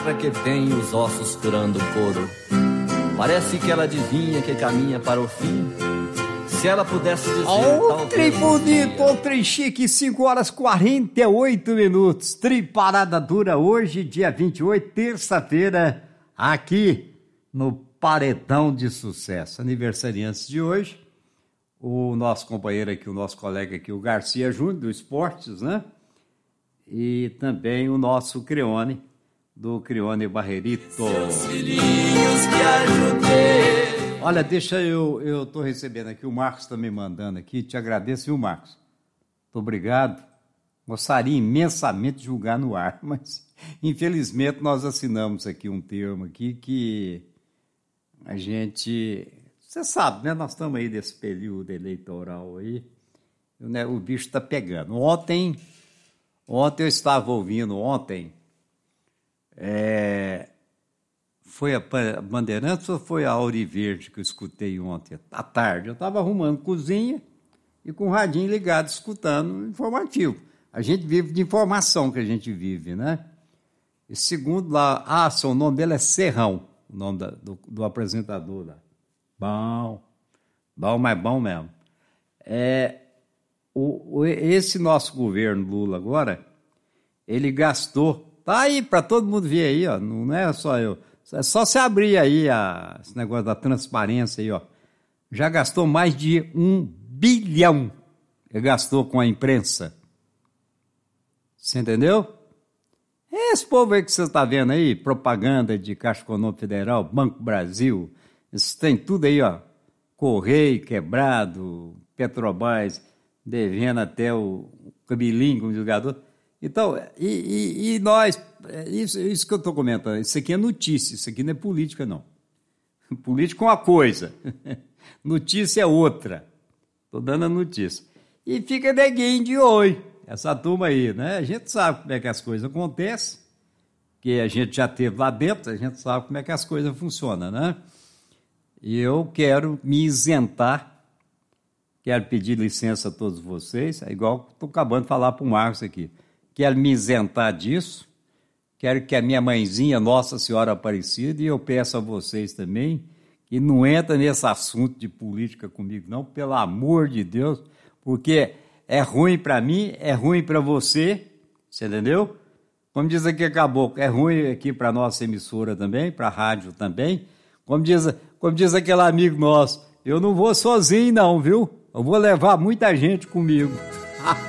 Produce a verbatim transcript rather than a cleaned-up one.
que tem os ossos furando o couro. Parece que ela adivinha que caminha para o fim. Se ela pudesse dizer... Ó, oh, trem bonito, ó, trem chique, cinco horas e quarenta e oito minutos. Trem parada dura hoje, dia vinte e oito, terça-feira, aqui no Paredão de Sucesso. Aniversariantes de hoje, o nosso companheiro aqui, o nosso colega aqui, o Garcia Júnior, do Esportes, né? E também o nosso Creone, do Creone Barrerito. Seus filhinhos que ajudei. Olha, deixa eu, eu tô recebendo aqui, o Marcos tá me mandando aqui, te agradeço, viu, Marcos? Muito obrigado. Gostaria imensamente de julgar no ar, mas infelizmente nós assinamos aqui um termo aqui que a gente, você sabe, né? Nós estamos aí nesse período eleitoral aí, né, o bicho tá pegando. Ontem, ontem eu estava ouvindo, ontem, é... Foi a Bandeirantes ou foi a Auriverde que eu escutei ontem? À tarde, eu estava arrumando cozinha e com o radinho ligado, escutando informativo. A gente vive de informação que a gente vive, né? E segundo lá, ah, o nome dele é Serrão, o nome da, do, do apresentador lá. Bom, bom, mas bom mesmo. É, o, o, esse nosso governo Lula agora, ele gastou, tá aí para todo mundo ver aí, ó, não é só eu. É só você abrir aí a, esse negócio da transparência aí, ó. Já gastou mais de um bilhão. Ele gastou com a imprensa. Você entendeu? Esse povo aí que você está vendo aí, propaganda de Caixa Econômica Federal, Banco Brasil, isso tem tudo aí, ó. Correio quebrado, Petrobras devendo até o cabelinho como jogador. Então, e, e, e nós, isso, isso que eu estou comentando, isso aqui é notícia, isso aqui não é política, não. Política é uma coisa, notícia é outra. Estou dando a notícia. E fica neguinho de oi, essa turma aí, né? A gente sabe como é que as coisas acontecem, que a gente já esteve lá dentro, a gente sabe como é que as coisas funcionam, né? E eu quero me isentar, quero pedir licença a todos vocês, é igual estou acabando de falar para o Marcos aqui. Quero me isentar disso, quero que a minha mãezinha, Nossa Senhora Aparecida, e eu peço a vocês também, que não entra nesse assunto de política comigo, não, pelo amor de Deus, porque é ruim para mim, é ruim para você, você entendeu? Como diz aqui Caboclo, é ruim aqui para a nossa emissora também, para a rádio também, como diz, como diz aquele amigo nosso, eu não vou sozinho não, viu? Eu vou levar muita gente comigo.